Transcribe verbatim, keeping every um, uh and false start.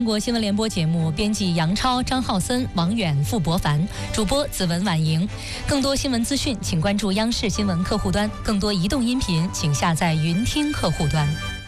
中国新闻联播节目编辑杨超、张浩森、王远、付博凡，主播子文、婉莹。更多新闻资讯，请关注央视新闻客户端；更多移动音频，请下载云听客户端。